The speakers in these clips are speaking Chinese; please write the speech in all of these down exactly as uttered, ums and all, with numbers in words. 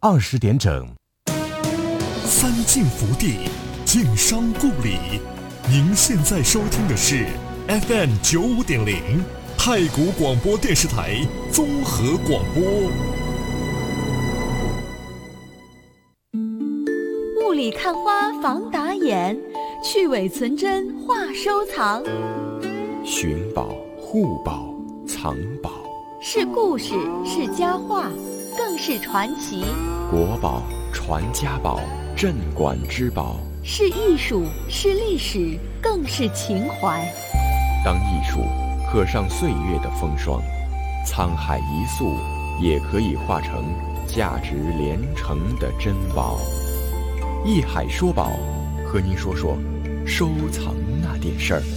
二十点整。 三晋福地，晋商故里。您现在收听的是 F M 九五点零太谷广播电视台综合广播。 雾里看花防打眼，去伪存真话收藏。 寻宝、护宝、藏宝， 是故事，是佳话，更是传奇。 国宝、传家宝，镇馆之宝， 是艺术，是历史，更是情怀。 当艺术刻上岁月的风霜，沧海一粟也可以化成价值连城的珍宝。艺海说宝，和您说说收藏那点事儿。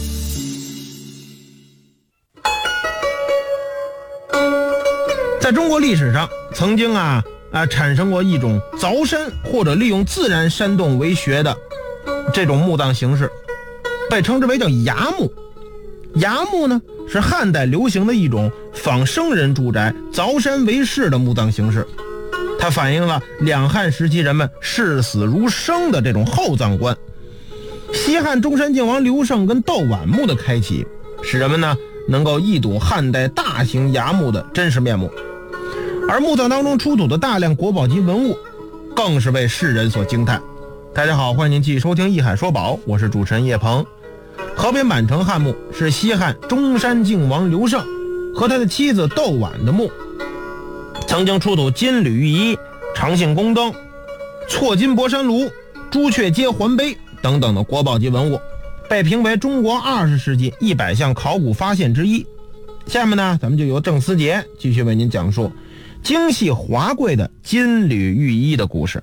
在中国历史上，曾经啊啊产生过一种凿山或者利用自然山洞为穴的这种墓葬形式，被称之为叫崖墓。崖墓呢是汉代流行的一种仿生人住宅、凿山为室的墓葬形式，它反映了两汉时期人们视死如生的这种厚葬观。西汉中山靖王刘胜跟窦绾墓的开启，使人们呢能够一睹汉代大型崖墓的真实面目。而墓葬当中出土的大量国宝级文物，更是为世人所惊叹。大家好，欢迎您继续收听《艺海说宝》，我是主持人叶鹏。河边满城汉墓是西汉中山靖王刘胜和他的妻子窦绾的墓，曾经出土金缕玉衣、长信宫灯、错金博山炉、朱雀阶环杯等等的国宝级文物，被评为中国二十世纪一百项考古发现之一。下面呢，咱们就由郑思杰继续为您讲述精细华贵的金缕玉衣的故事。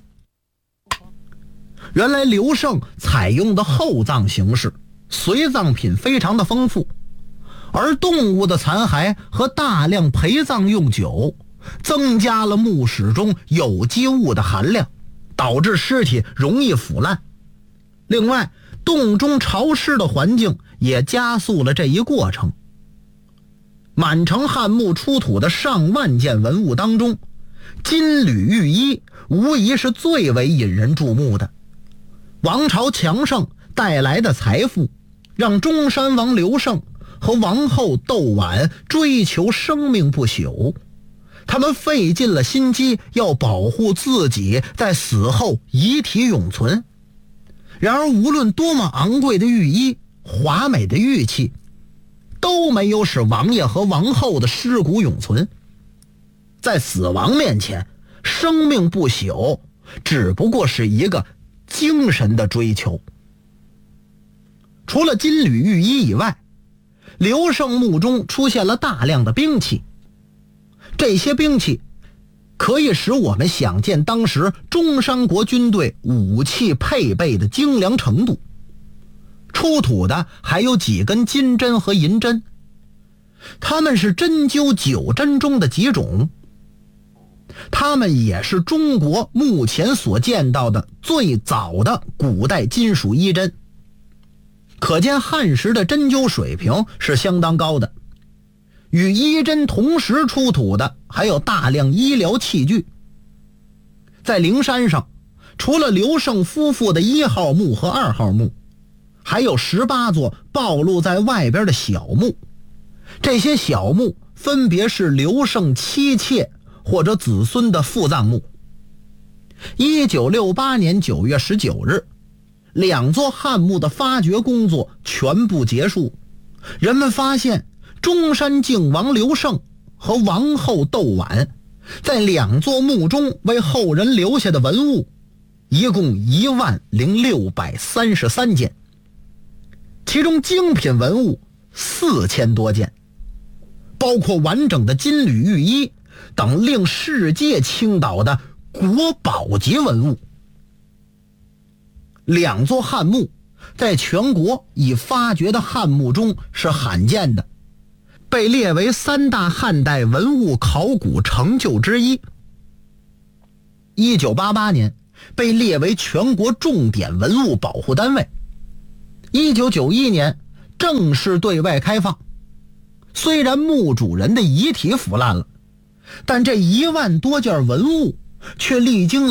原来刘胜采用的厚葬形式，随葬品非常的丰富，而动物的残骸和大量陪葬用酒增加了墓室中有机物的含量，导致尸体容易腐烂。另外，洞中潮湿的环境也加速了这一过程。满城汉墓出土的上万件文物当中，金缕玉衣无疑是最为引人注目的。王朝强盛带来的财富，让中山王刘胜和王后窦绾追求生命不朽，他们费尽了心机要保护自己在死后遗体永存。然而无论多么昂贵的玉衣、华美的玉器，都没有使王爷和王后的尸骨永存。在死亡面前，生命不朽只不过是一个精神的追求。除了金缕玉衣以外，刘胜墓中出现了大量的兵器，这些兵器可以使我们想见当时中山国军队武器配备的精良程度。出土的还有几根金针和银针，它们是针灸九针中的几种，它们也是中国目前所见到的最早的古代金属衣针，可见汉时的针灸水平是相当高的。与衣针同时出土的还有大量医疗器具。在灵山上，除了刘胜夫妇的一号墓和二号墓，还有十八座暴露在外边的小墓，这些小墓分别是刘胜妻妾或者子孙的附葬墓。一九六八年九月十九日，两座汉墓的发掘工作全部结束，人们发现中山靖王刘胜和王后窦绾在两座墓中为后人留下的文物一共一万零六百三十三件，其中精品文物四千多件，包括完整的金缕玉衣等令世界倾倒的国宝级文物。两座汉墓在全国已发掘的汉墓中是罕见的，被列为三大汉代文物考古成就之一。一九八八年被列为全国重点文物保护单位。一九九一年正式对外开放。虽然墓主人的遗体腐烂了，但这一万多件文物却历经